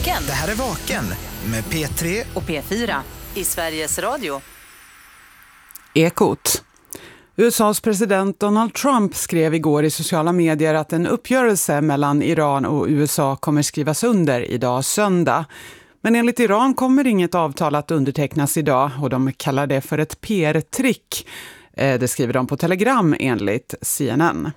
Vaken. Det här är Vaken med P3 och P4 i Sveriges Radio. Ekot. USAs president Donald Trump skrev igår i sociala medier att en uppgörelse mellan Iran och USA kommer skrivas under idag söndag. Men enligt Iran kommer inget avtal att undertecknas idag och de kallar det för ett PR-trick. Det skriver de på Telegram enligt CNN.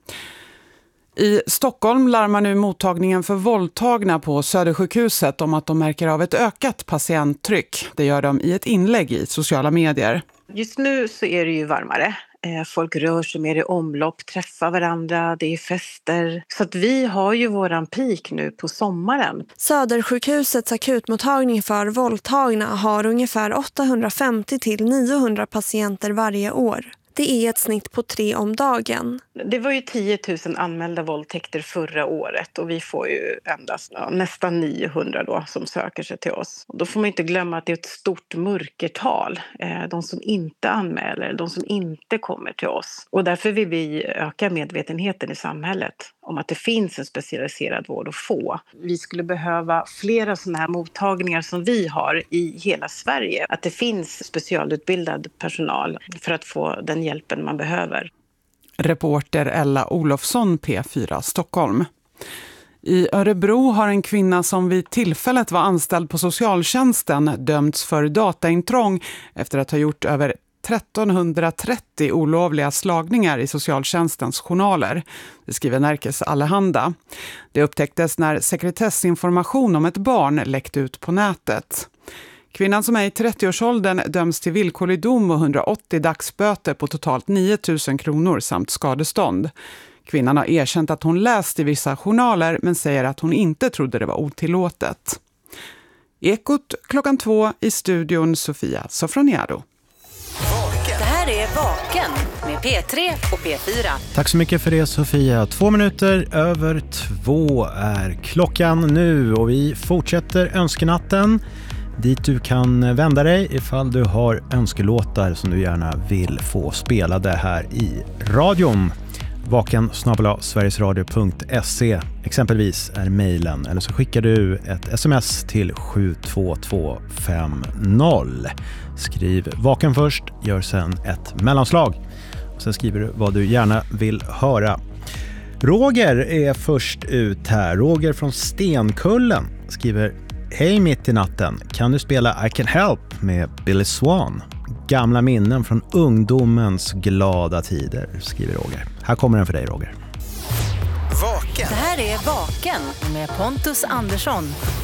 I Stockholm larmar nu mottagningen för våldtagna på Södersjukhuset om att de märker av ett ökat patienttryck. Det gör de i ett inlägg i sociala medier. Just nu så är det ju varmare. Folk rör sig mer i omlopp, träffar varandra, det är fester. Så att vi har ju våran peak nu på sommaren. Södersjukhusets akutmottagning för våldtagna har ungefär 850 till 900 patienter varje år. Det är ett snitt på 3 om dagen. Det var ju 10 000 anmälda våldtäkter förra året och vi får ju endast nästan 900 då som söker sig till oss. Och då får man inte glömma att det är ett stort mörkertal. De som inte anmäler, de som inte kommer till oss. Och därför vill vi öka medvetenheten i samhället om att det finns en specialiserad vård att få. Vi skulle behöva flera sådana här mottagningar som vi har i hela Sverige. Att det finns specialutbildad personal för att få den hjälpen man behöver. Reporter Ella Olofsson, P4 Stockholm. I Örebro har en kvinna som vid tillfället var anställd på socialtjänsten dömts för dataintrång efter att ha gjort över 1330 olovliga slagningar i socialtjänstens journaler. Det skriver Närkes Allehanda. Det upptäcktes när sekretessinformation om ett barn läckte ut på nätet. Kvinnan som är i 30-årsåldern döms till villkorlig dom och 180 dagsböter på totalt 9 000 kronor samt skadestånd. Kvinnan har erkänt att hon läst i vissa journaler men säger att hon inte trodde det var otillåtet. Ekot 2:00 i studion Sofia Sofroniado. Det här är Vaken med P3 och P4. Tack så mycket för det Sofia. 2 minuter över 2 är klockan nu och vi fortsätter önskenatten. Dit du kan vända dig ifall du har önskelåtar som du gärna vill få spelade här i radion. vaken@sverigesradio.se exempelvis är mejlen, eller så skickar du ett sms till 72250. Skriv Vaken först, gör sen ett mellanslag och sen skriver du vad du gärna vill höra. Roger är först ut här. Roger från Stenkullen skriver: Hej mitt i natten, kan du spela I Can Help med Billy Swan? Gamla minnen från ungdomens glada tider, skriver Roger. Här kommer den för dig Roger. Vaken. Det här är Vaken med Pontus Andersson.